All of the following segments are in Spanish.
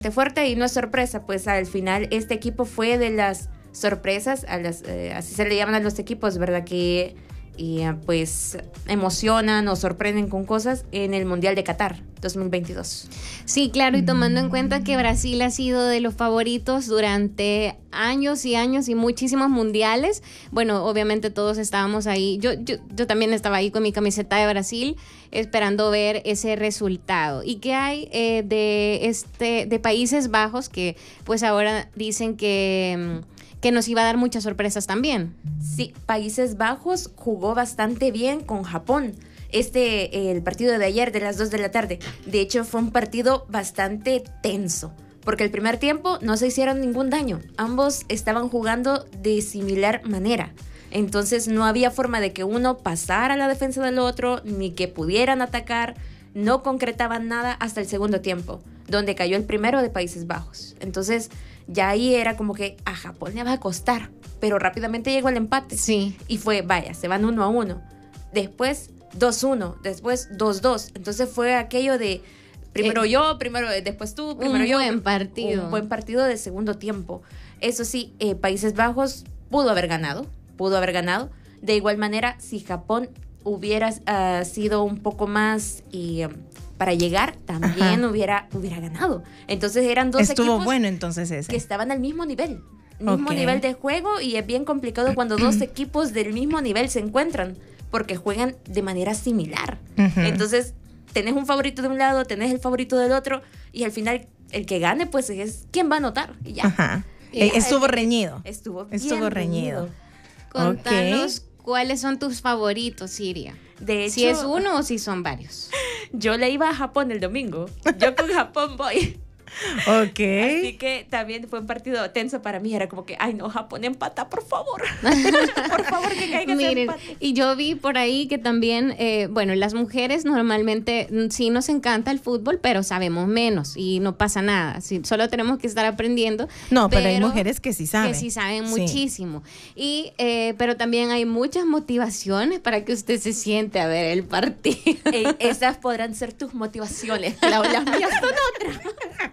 fuerte y no es sorpresa, pues al final este equipo fue de las sorpresas, así se le llaman a los equipos, ¿verdad? Que pues emocionan o sorprenden con cosas en el Mundial de Qatar 2022. Sí, claro, y tomando en cuenta que Brasil ha sido de los favoritos durante años y años y muchísimos mundiales, bueno, obviamente todos estábamos ahí, yo también estaba ahí con mi camiseta de Brasil esperando ver ese resultado. ¿Y qué hay de Países Bajos, que pues ahora dicen que nos iba a dar muchas sorpresas también? Sí, Países Bajos jugó bastante bien con Japón. El partido de ayer de las 2 de la tarde, de hecho fue un partido bastante tenso, porque el primer tiempo no se hicieron ningún daño. Ambos estaban jugando de similar manera. Entonces no había forma de que uno pasara a la defensa del otro, ni que pudieran atacar. No concretaban nada hasta el segundo tiempo, donde cayó el primero de Países Bajos. Entonces ya ahí era como que a Japón le va a costar, pero rápidamente llegó el empate. Sí. Y fue, vaya, se van 1-1. Después 2-1, después 2-2. Entonces fue aquello de primero yo, después tú, primero yo. Un buen partido de segundo tiempo. Eso sí, Países Bajos pudo haber ganado. De igual manera, si Japón hubiera sido un poco más para llegar, también hubiera ganado. Entonces eran dos equipos bueno entonces ese, que estaban al mismo nivel. Nivel de juego, y es bien complicado cuando dos equipos del mismo nivel se encuentran, porque juegan de manera similar. Entonces tenés un favorito de un lado, tenés el favorito del otro, y al final el que gane pues es quien va a anotar y ya. Estuvo reñido. Estuvo reñido. Contanos cuáles son tus favoritos, Siria. De hecho, si es uno o si son varios. Yo le iba a Japón el domingo. Yo con Japón voy. Ok. Así que también fue un partido tenso para mí. Era como que, ay no, Japón empata, por favor. Por favor, que caiga ese empate. Y yo vi por ahí que también, bueno, las mujeres normalmente sí nos encanta el fútbol, pero sabemos menos y no pasa nada. Sí, solo tenemos que estar aprendiendo. No, pero hay mujeres que sí saben. Que sí saben muchísimo. Y, pero también hay muchas motivaciones para que usted se siente a ver el partido. Esas podrán ser tus motivaciones. Las mías son otras.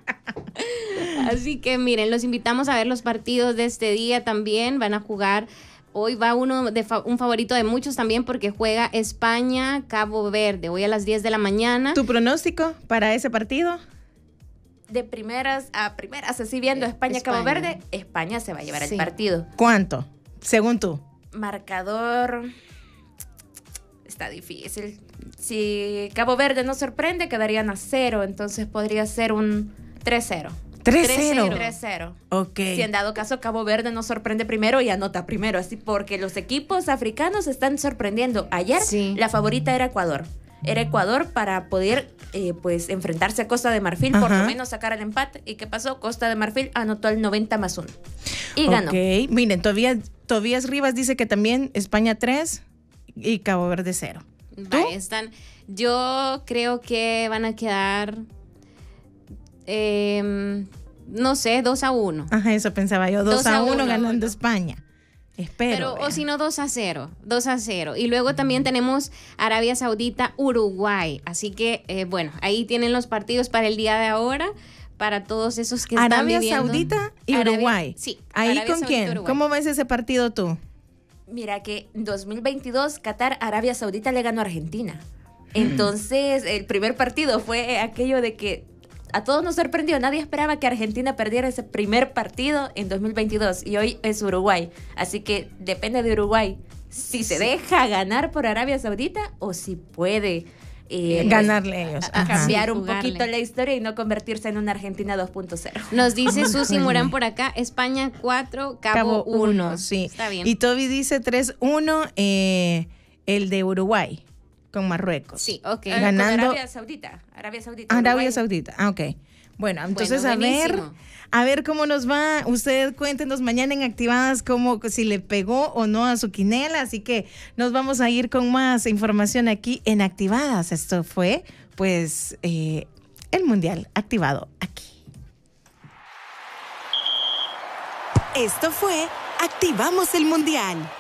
Así que miren, los invitamos a ver los partidos de este día también. Van a jugar, hoy va un favorito de muchos también, porque juega España, Cabo Verde, hoy a las 10 de la mañana. ¿Tu pronóstico para ese partido? De primeras a primeras, así viendo España, Cabo Verde, España se va a llevar el partido. ¿Cuánto, según tú? Marcador, está difícil. Si Cabo Verde no sorprende, quedarían a 0, entonces podría ser un 3-0. 3-0. Ok. Si en dado caso Cabo Verde no sorprende primero y anota primero, así, porque los equipos africanos están sorprendiendo. Ayer la favorita era Ecuador. Era Ecuador para poder pues enfrentarse a Costa de Marfil, por lo menos sacar el empate. ¿Y qué pasó? Costa de Marfil anotó el 90+1 y ganó. Ok, miren, Tobías Rivas dice que también España 3 y Cabo Verde 0. Yo creo que van a quedar no sé, 2-1. Ajá, eso pensaba yo, 2-1 ganando España. Espero. Pero, o si no, 2-0. Y luego también tenemos Arabia Saudita, Uruguay. Así que, bueno, ahí tienen los partidos para el día de ahora, para todos esos que están viviendo. Arabia Saudita y Uruguay. Sí. ¿Ahí Arabia con Saudita, quién? Uruguay. ¿Cómo ves ese partido tú? Mira que en 2022 Qatar, Arabia Saudita le ganó a Argentina. Entonces, el primer partido fue aquello de que a todos nos sorprendió. Nadie esperaba que Argentina perdiera ese primer partido en 2022 y hoy es Uruguay. Así que depende de Uruguay si se deja ganar por Arabia Saudita o si puede ganarle ellos. A cambiar un poquito la historia y no convertirse en una Argentina 2.0. Nos dice Susi Morán por acá, España 4, Cabo 1. Sí. Está bien. Y Toby dice 3-1 el de Uruguay con Marruecos. Sí, ok. Ganando Arabia Saudita. Arabia Saudita. Ah, ok. Bueno, entonces a ver cómo nos va. Usted cuéntenos mañana en Activadas si le pegó o no a su quinela. Así que nos vamos a ir con más información aquí en Activadas. Esto fue, pues, el Mundial activado aquí. Esto fue Activamos el Mundial.